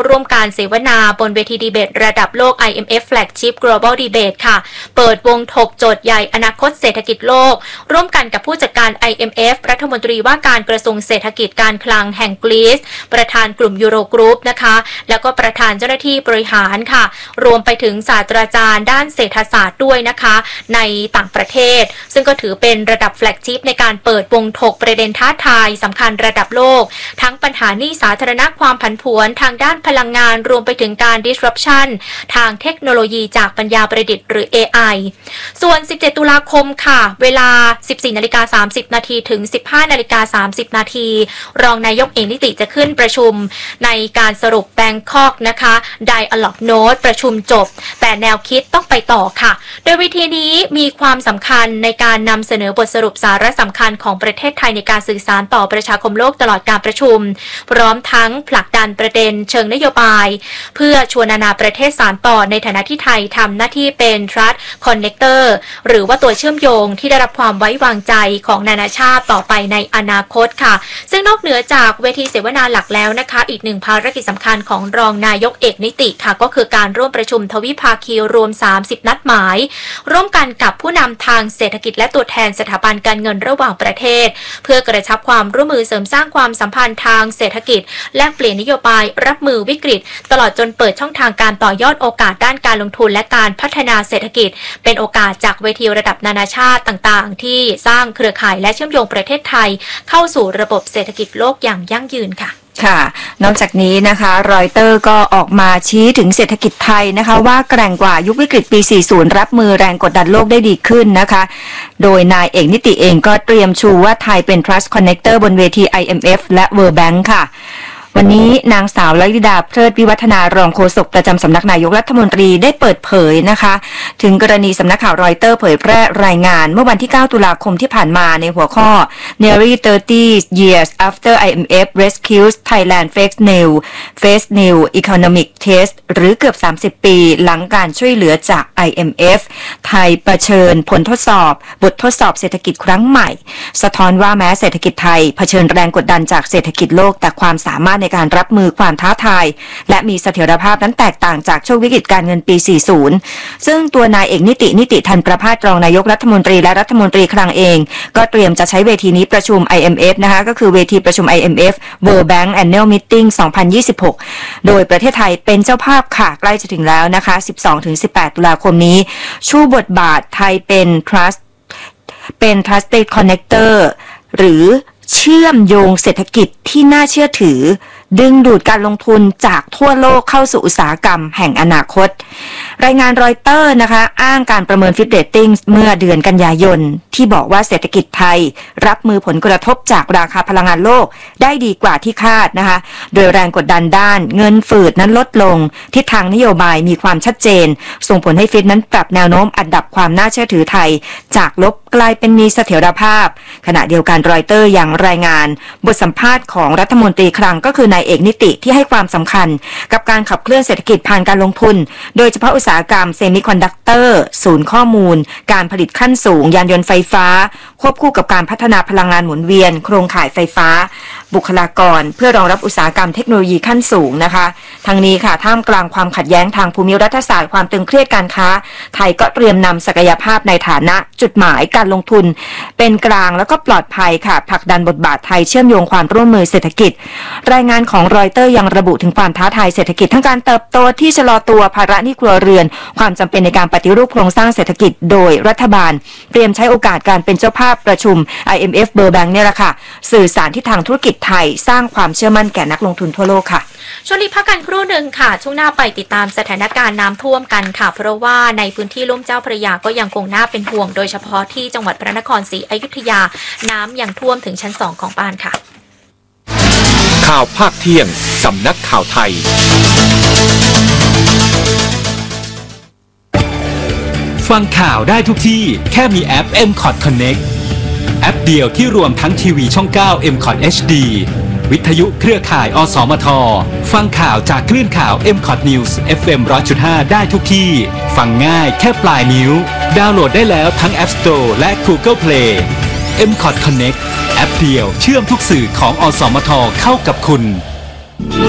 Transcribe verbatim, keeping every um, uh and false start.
ร่วมการเสวนาบนเวทีดีเบตระดับโลก ไอ เอ็ม เอฟ Flagship Global Debate ค่ะเปิดวงถกโจทย์ใหญ่อนาคตเศรษฐกิจโลกร่วมกันกับผู้จัดการ ไอ เอ็ม เอฟ รัฐมนตรีว่าการกระทรวงเศรษฐกิจการคลังแห่งกรีซประธานกลุ่มยูโรกรุ๊ปนะคะแล้วก็ประธานเจ้าหน้าที่บริหารค่ะรวมไปถึงศาสตราจารย์ด้านเศรษฐศาสตร์ด้วยนะคะในต่างประเทศซึ่งก็ถือเป็นระดับแฟลกชิพในการเปิดวงถกประเด็นท้าทายสำคัญระดับโลกทั้งปัญหาหนี้สาธารณะความผันผวนทางด้านพลังงานรวมไปถึงการ disruption ทางเทคโนโลยีจากปัญญาประดิษฐ์หรือ เอ ไอ ส่วนสิบเจ็ดตุลาคมค่ะเวลา สิบสี่นาฬิกาสามสิบนาทีถึง สิบห้านาฬิกาสามสิบนาทีรองนายกเอกนิติจะขึ้นประชุมในการสรุปแบงคอกนะคะ Dialogue Note ประชุมจบแต่แนวคิดต้องไปต่อค่ะโดยวิธีนี้มีความสำคัญในการนำเสนอบทสรุปสาระสำคัญของประเทศไทยในการสื่อสารต่อประชาคมโลกตลอดการประชุมพร้อมทั้งผลักดันประเด็นเชิงนโยบายเพื่อชวนนานาประเทศสานต่อในฐานะที่ไทยทำหน้าที่เป็น Trust Connector หรือว่าตัวเชื่อมโยงที่ได้รับความไว้วางใจของนานาชาติต่อไปในอนาคตค่ะซึ่งนอกเหนือจากเวทีเสวนาหลักแล้วนะคะอีกหนึ่งภารกิจสำคัญของรองนายกเอกนิติค่ะก็คือการร่วมประชุมทวิภาคีรวมสามสิบนัดหมายร่วมกันกับผู้นำทางเศรษฐกิจและตัวแทนสถาบันการเงินระหว่างประเทศเพื่อกระชับความร่วมมือเสริมสร้างความสัมพันธ์ทางเศรษฐกิจแลกเปลี่ยนนโยบายรับมือวิกฤตตลอดจนเปิดช่องทางการต่อยอดโอกาสด้านการลงทุนและการพัฒนาเศรษฐกิจเป็นโอกาสจากเวทีระดับนานาชาติต่างๆที่สร้างเครือข่ายและเชื่อมโยงประเทศไทยเข้าสู่ระบบเศรษฐกิจโลกอย่างยั่งยืนค่ะค่ะนอกจากนี้นะคะรอยเตอร์ก็ออกมาชี้ถึงเศรษฐกิจไทยนะคะว่าแกร่งกว่ายุควิกฤตปี สี่สิบ รับมือแรงกดดันโลกได้ดีขึ้นนะคะโดยนายเอกนิติเองก็เตรียมชูว่าไทยเป็น Trust Connector บนเวที ไอ เอ็ม เอฟ และ World Bank ค่ะวันนี้นางสาวลัยลิดาเพลิดวิวัฒนารองโฆษกประจำสำนักนายกรัฐมนตรีได้เปิดเผยนะคะถึงกรณีสำนักข่าวรอยเตอร์เผยแพร่รายงานเมื่อวันที่เก้าตุลาคมที่ผ่านมาในหัวข้อ Nearly thirty years after ไอ เอ็ม เอฟ rescues Thailand fake news fake news economic test หรือเกือบสามสิบปีหลังการช่วยเหลือจาก ไอ เอ็ม เอฟ ไทยเผชิญผลทดสอบบททดสอบเศรษฐกิจครั้งใหม่สะท้อนว่าแม้เศรษฐกิจไทยเผชิญแรงกดดันจากเศรษฐกิจโลกแต่ความสามารถในการรับมือความท้าทายและมีเสถียรภาพนั้นแตกต่างจากช่วงวิกฤตการเงินปี สี่สิบ ซึ่งตัวนายเอกนิตินิติทันประภาสรองนายกรัฐมนตรีและรัฐมนตรีคลังเองก็เตรียมจะใช้เวทีนี้ประชุม ไอ เอ็ม เอฟ นะคะก็คือเวทีประชุม ไอ เอ็ม เอฟ World Bank Annual Meeting สองพันยี่สิบหกโดยประเทศไทยเป็นเจ้าภาพค่ะใกล้จะถึงแล้วนะคะ สิบสองถึงสิบแปด ตุลาคมนี้ชูบทบาทไทยเป็น Trust เป็น Trusted Connector หรือเชื่อมโยงเศรษฐกิจที่น่าเชื่อถือดึงดูดการลงทุนจากทั่วโลกเข้าสู่อุตสาหกรรมแห่งอนาคตรายงานรอยเตอร์นะคะอ้างการประเมินฟิตเรตติ้งเมื่อเดือนกันยายนที่บอกว่าเศรษฐกิจไทยรับมือผลกระทบจากราคาพลังงานโลกได้ดีกว่าที่คาดนะคะโดยแรงกดดันด้านเงินฝืดนั้นลดลงทิศทางนโยบายมีความชัดเจนส่งผลให้ฟิตนั้นปรับแนวโน้มอันดับความน่าเชื่อถือไทยจากลบกลายเป็นมีเสถียรภาพขณะเดียวกันรอยเตอร์ยังรายงานบทสัมภาษณ์ของรัฐมนตรีคลังก็คือนายเอกนิติที่ให้ความสำคัญกับการขับเคลื่อนเศรษฐกิจผ่านการลงทุนโดยเฉพาะอุตสาหกรรมเซมิคอนดักเตอร์ศูนย์ข้อมูลการผลิตขั้นสูงยานยนต์ไฟฟ้าควบคู่กับการพัฒนาพลังงานหมุนเวียนโครงข่ายไฟฟ้าบุคลากรเพื่อรองรับอุตสาหกรรมเทคโนโลยีขั้นสูงนะคะทั้งนี้ค่ะท่ามกลางความขัดแย้งทางภูมิรัฐศาสตร์ความตึงเครียดการค้าไทยก็เตรียมนำศักยภาพในฐานะจุดหมายการลงทุนเป็นกลางแล้วก็ปลอดภัยค่ะผลักดันบทบาทไทยเชื่อมโยงความร่วมมือเศรษฐกิจรายงานของรอยเตอร์ยังระบุถึงความท้าทายเศรษฐกิจทั้งการเติบโตที่ชะลอตัวภาระหนี้ครัวเรือนความจำเป็นในการปฏิรูปโครงสร้างเศรษฐกิจโดยรัฐบาลเตรียมใช้โอกาสการเป็นเจ้าภาพประชุม ไอ เอ็ม เอฟ World Bank เนี่ยแหละค่ะสื่อสารทิศทางธุรกิจไทยสร้างความเชื่อมั่นแก่นักลงทุนทั่วโลกค่ะช่วงนี้พักกันครู่หนึ่งค่ะช่วงหน้าไปติดตามสถานการณ์น้ำท่วมกันค่ะเพราะว่าในพื้นที่ลุ่มเจ้าพระยาก็ยังคงน่าเป็นห่วงโดยเฉพาะที่จังหวัดพระนครศรีอยุธยาน้ำยังท่วมถึงชั้นสองของบ้านค่ะข่าวภาคเที่ยงสำนักข่าวไทยฟังข่าวได้ทุกที่แค่มีแอป เอ็ม คอท Connect แอปเดียวที่รวมทั้งทีวีช่อง เก้า เอ็ม คอท เอช ดี วิทยุเครือข่ายอสมทฟังข่าวจากคลื่นข่าว เอ็ม คอท News เอฟ เอ็ม หนึ่งร้อยจุดห้า ได้ทุกที่ฟังง่ายแค่ปลายนิ้วดาวน์โหลดได้แล้วทั้ง App Store และ Google Play เอ็ม คอท Connect แอปเดียวเชื่อมทุกสื่อของอสมทเข้ากับคุณ